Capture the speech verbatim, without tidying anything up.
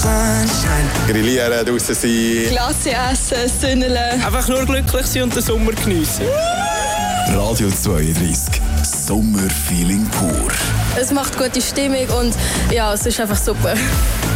sunshine. Grillieren, draussen sein. Glasse essen, sünneln. Einfach nur glücklich sein und den Sommer geniessen. Radio zweiunddreißig. Sommerfeeling pur. Es macht gute Stimmung und ja, es ist einfach super.